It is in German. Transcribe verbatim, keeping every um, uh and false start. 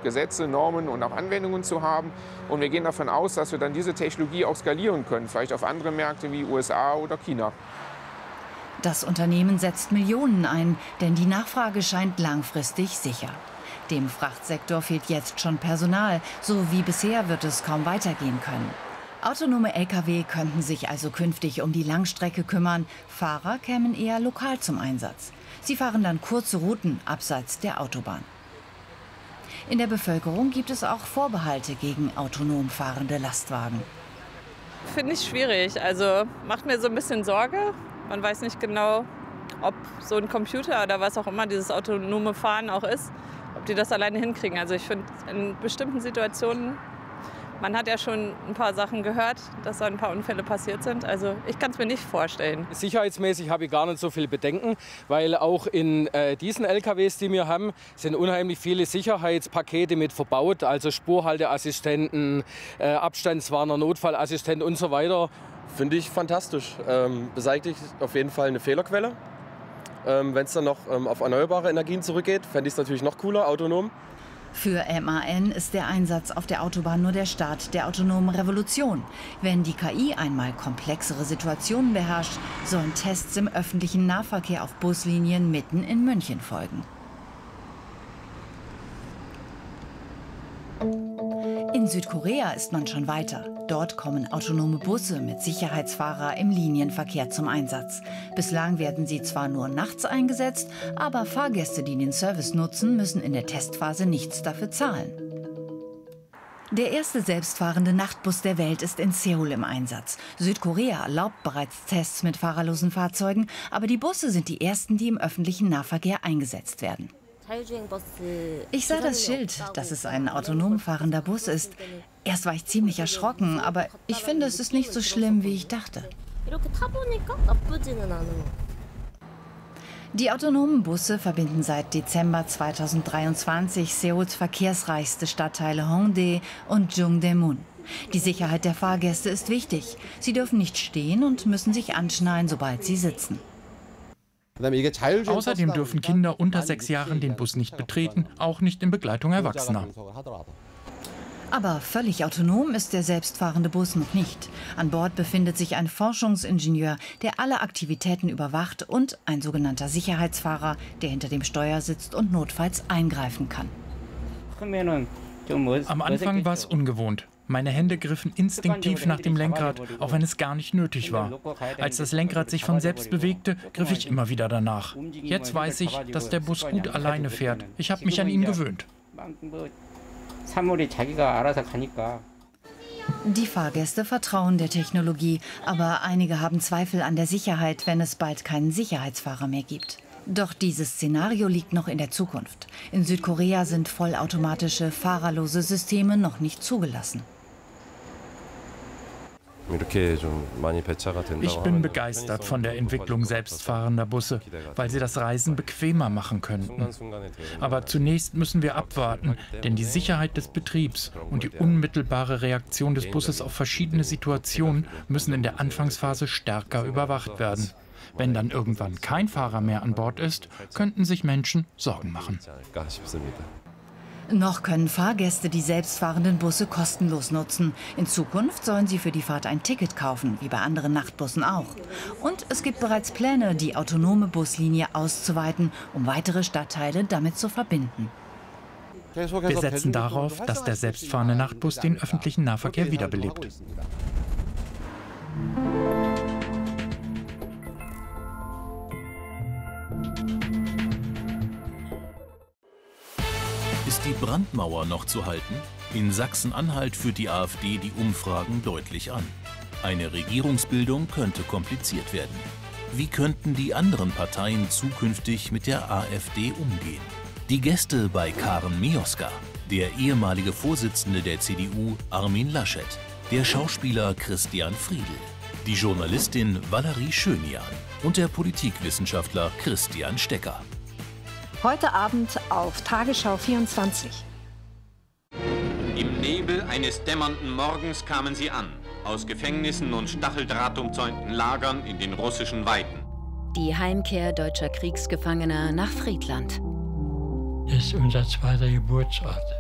Gesetze, Normen und auch Anwendungen zu haben. Und wir gehen davon aus, dass wir dann diese Technologie auch skalieren können, vielleicht auf andere Märkte wie U S A oder China. Das Unternehmen setzt Millionen ein, denn die Nachfrage scheint langfristig sicher. Dem Frachtsektor fehlt jetzt schon Personal. So wie bisher wird es kaum weitergehen können. Autonome L K W könnten sich also künftig um die Langstrecke kümmern. Fahrer kämen eher lokal zum Einsatz. Sie fahren dann kurze Routen abseits der Autobahn. In der Bevölkerung gibt es auch Vorbehalte gegen autonom fahrende Lastwagen. Finde ich schwierig. Also macht mir so ein bisschen Sorge. Man weiß nicht genau, ob so ein Computer oder was auch immer dieses autonome Fahren auch ist, ob die das alleine hinkriegen. Also ich finde, in bestimmten Situationen, man hat ja schon ein paar Sachen gehört, dass da ein paar Unfälle passiert sind. Also ich kann es mir nicht vorstellen. Sicherheitsmäßig habe ich gar nicht so viel Bedenken, weil auch in äh, diesen L K Ws, die wir haben, sind unheimlich viele Sicherheitspakete mit verbaut. Also Spurhalteassistenten, äh, Abstandswarner, Notfallassistent und so weiter. Finde ich fantastisch. Ähm, beseitigt auf jeden Fall eine Fehlerquelle. Ähm, Wenn es dann noch ähm, auf erneuerbare Energien zurückgeht, fände ich es natürlich noch cooler, autonom. Für M A N ist der Einsatz auf der Autobahn nur der Start der autonomen Revolution. Wenn die K I einmal komplexere Situationen beherrscht, sollen Tests im öffentlichen Nahverkehr auf Buslinien mitten in München folgen. In Südkorea ist man schon weiter. Dort kommen autonome Busse mit Sicherheitsfahrer im Linienverkehr zum Einsatz. Bislang werden sie zwar nur nachts eingesetzt, aber Fahrgäste, die den Service nutzen, müssen in der Testphase nichts dafür zahlen. Der erste selbstfahrende Nachtbus der Welt ist in Seoul im Einsatz. Südkorea erlaubt bereits Tests mit fahrerlosen Fahrzeugen, aber die Busse sind die ersten, die im öffentlichen Nahverkehr eingesetzt werden. Ich sah das Schild, dass es ein autonom fahrender Bus ist. Erst war ich ziemlich erschrocken, aber ich finde, es ist nicht so schlimm, wie ich dachte. Die autonomen Busse verbinden seit Dezember zweitausenddreiundzwanzig Seouls verkehrsreichste Stadtteile Hongdae und Jungdaemun. Die Sicherheit der Fahrgäste ist wichtig. Sie dürfen nicht stehen und müssen sich anschnallen, sobald sie sitzen. Außerdem dürfen Kinder unter sechs Jahren den Bus nicht betreten, auch nicht in Begleitung Erwachsener. Aber völlig autonom ist der selbstfahrende Bus noch nicht. An Bord befindet sich ein Forschungsingenieur, der alle Aktivitäten überwacht, und ein sogenannter Sicherheitsfahrer, der hinter dem Steuer sitzt und notfalls eingreifen kann. Am Anfang war es ungewohnt. Meine Hände griffen instinktiv nach dem Lenkrad, auch wenn es gar nicht nötig war. Als das Lenkrad sich von selbst bewegte, griff ich immer wieder danach. Jetzt weiß ich, dass der Bus gut alleine fährt. Ich habe mich an ihn gewöhnt. Die Fahrgäste vertrauen der Technologie, aber einige haben Zweifel an der Sicherheit, wenn es bald keinen Sicherheitsfahrer mehr gibt. Doch dieses Szenario liegt noch in der Zukunft. In Südkorea sind vollautomatische, fahrerlose Systeme noch nicht zugelassen. Ich bin begeistert von der Entwicklung selbstfahrender Busse, weil sie das Reisen bequemer machen könnten. Aber zunächst müssen wir abwarten, denn die Sicherheit des Betriebs und die unmittelbare Reaktion des Busses auf verschiedene Situationen müssen in der Anfangsphase stärker überwacht werden. Wenn dann irgendwann kein Fahrer mehr an Bord ist, könnten sich Menschen Sorgen machen. Noch können Fahrgäste die selbstfahrenden Busse kostenlos nutzen. In Zukunft sollen sie für die Fahrt ein Ticket kaufen, wie bei anderen Nachtbussen auch. Und es gibt bereits Pläne, die autonome Buslinie auszuweiten, um weitere Stadtteile damit zu verbinden. Wir setzen darauf, dass der selbstfahrende Nachtbus den öffentlichen Nahverkehr wiederbelebt. Ist die Brandmauer noch zu halten? In Sachsen-Anhalt führt die AfD die Umfragen deutlich an. Eine Regierungsbildung könnte kompliziert werden. Wie könnten die anderen Parteien zukünftig mit der AfD umgehen? Die Gäste bei Karen Mioska, der ehemalige Vorsitzende der C D U Armin Laschet, der Schauspieler Christian Friedl, die Journalistin Valerie Schönian und der Politikwissenschaftler Christian Stecker. Heute Abend auf Tagesschau vierundzwanzig. Im Nebel eines dämmernden Morgens kamen sie an, aus Gefängnissen und stacheldrahtumzäunten Lagern in den russischen Weiten. Die Heimkehr deutscher Kriegsgefangener nach Friedland. Das ist unser zweiter Geburtsort.